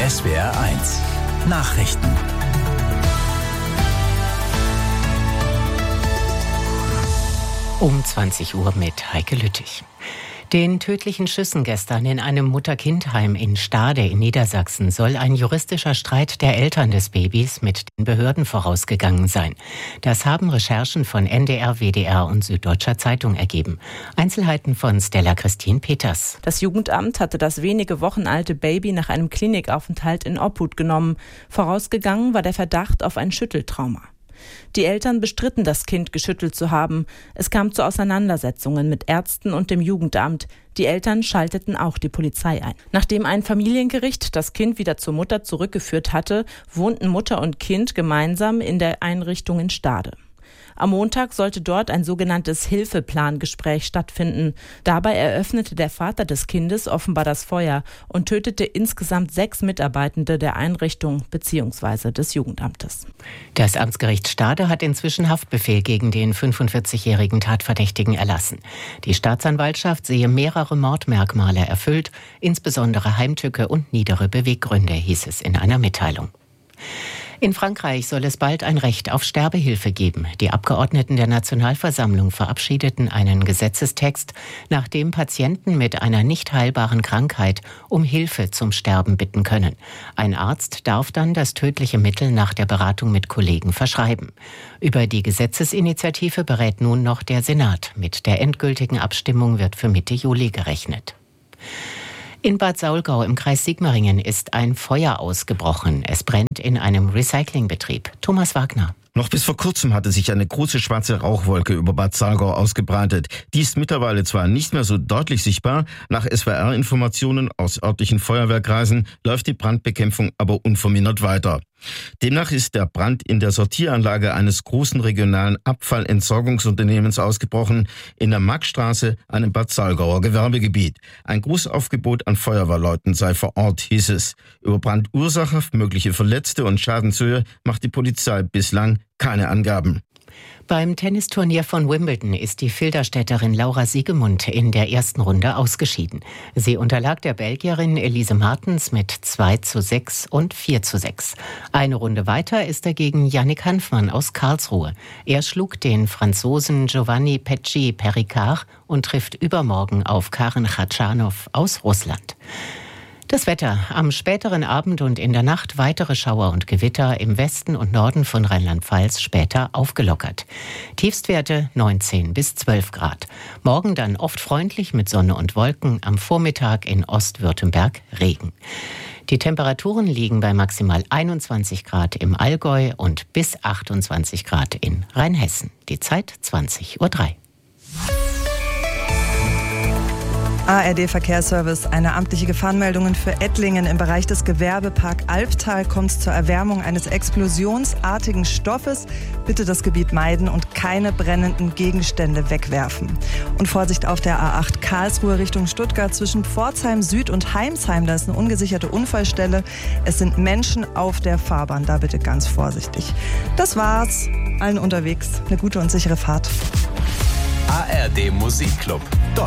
SWR1 Nachrichten. Um 20 Uhr mit Heike Lüttich. Den tödlichen Schüssen gestern in einem Mutter-Kind-Heim in Stade in Niedersachsen soll ein juristischer Streit der Eltern des Babys mit den Behörden vorausgegangen sein. Das haben Recherchen von NDR, WDR und Süddeutscher Zeitung ergeben. Einzelheiten von Stella Christine Peters. Das Jugendamt hatte das wenige Wochen alte Baby nach einem Klinikaufenthalt in Obhut genommen. Vorausgegangen war der Verdacht auf ein Schütteltrauma. Die Eltern bestritten, das Kind geschüttelt zu haben. Es kam zu Auseinandersetzungen mit Ärzten und dem Jugendamt. Die Eltern schalteten auch die Polizei ein. Nachdem ein Familiengericht das Kind wieder zur Mutter zurückgeführt hatte, wohnten Mutter und Kind gemeinsam in der Einrichtung in Stade. Am Montag sollte dort ein sogenanntes Hilfeplangespräch stattfinden. Dabei eröffnete der Vater des Kindes offenbar das Feuer und tötete insgesamt 6 Mitarbeitende der Einrichtung bzw. des Jugendamtes. Das Amtsgericht Stade hat inzwischen Haftbefehl gegen den 45-jährigen Tatverdächtigen erlassen. Die Staatsanwaltschaft sehe mehrere Mordmerkmale erfüllt, insbesondere Heimtücke und niedere Beweggründe, hieß es in einer Mitteilung. In Frankreich soll es bald ein Recht auf Sterbehilfe geben. Die Abgeordneten der Nationalversammlung verabschiedeten einen Gesetzestext, nach dem Patienten mit einer nicht heilbaren Krankheit um Hilfe zum Sterben bitten können. Ein Arzt darf dann das tödliche Mittel nach der Beratung mit Kollegen verschreiben. Über die Gesetzesinitiative berät nun noch der Senat. Mit der endgültigen Abstimmung wird für Mitte Juli gerechnet. In Bad Saulgau im Kreis Sigmaringen ist ein Feuer ausgebrochen. Es brennt in einem Recyclingbetrieb. Thomas Wagner. Noch bis vor kurzem hatte sich eine große schwarze Rauchwolke über Bad Saulgau ausgebreitet. Die ist mittlerweile zwar nicht mehr so deutlich sichtbar, nach SWR-Informationen aus örtlichen Feuerwehrkreisen läuft die Brandbekämpfung aber unvermindert weiter. Demnach ist der Brand in der Sortieranlage eines großen regionalen Abfallentsorgungsunternehmens ausgebrochen, in der Maxstraße, einem Bad Saulgauer Gewerbegebiet. Ein Großaufgebot an Feuerwehrleuten sei vor Ort, hieß es. Über Brandursache, mögliche Verletzte und Schadenshöhe macht die Polizei bislang keine Angaben. Beim Tennisturnier von Wimbledon ist die Filderstädterin Laura Siegemund in der ersten Runde ausgeschieden. Sie unterlag der Belgierin Elise Martens mit 2:6 und 4:6. Eine Runde weiter ist er gegen Yannick Hanfmann aus Karlsruhe. Er schlug den Franzosen Giovanni Pecci-Perricard und trifft übermorgen auf Karen Khachanov aus Russland. Das Wetter. Am späteren Abend und in der Nacht weitere Schauer und Gewitter, im Westen und Norden von Rheinland-Pfalz später aufgelockert. Tiefstwerte 19 bis 12 Grad. Morgen dann oft freundlich mit Sonne und Wolken, am Vormittag in Ostwürttemberg Regen. Die Temperaturen liegen bei maximal 21 Grad im Allgäu und bis 28 Grad in Rheinhessen. Die Zeit 20:03 Uhr. ARD Verkehrsservice. Eine amtliche Gefahrenmeldung für Ettlingen. Im Bereich des Gewerbepark Albtal kommt es zur Erwärmung eines explosionsartigen Stoffes. Bitte das Gebiet meiden und keine brennenden Gegenstände wegwerfen. Und Vorsicht auf der A8 Karlsruhe Richtung Stuttgart zwischen Pforzheim Süd und Heimsheim. Da ist eine ungesicherte Unfallstelle. Es sind Menschen auf der Fahrbahn. Da bitte ganz vorsichtig. Das war's. Allen unterwegs eine gute und sichere Fahrt. ARD Musikclub.